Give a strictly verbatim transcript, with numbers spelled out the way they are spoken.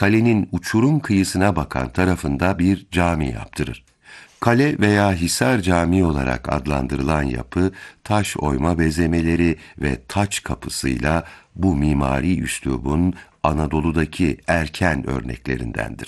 kalenin uçurum kıyısına bakan tarafında bir cami yaptırır. Kale veya Hisar Camii olarak adlandırılan yapı, taş oyma bezemeleri ve taç kapısıyla bu mimari üslubun Anadolu'daki erken örneklerindendir.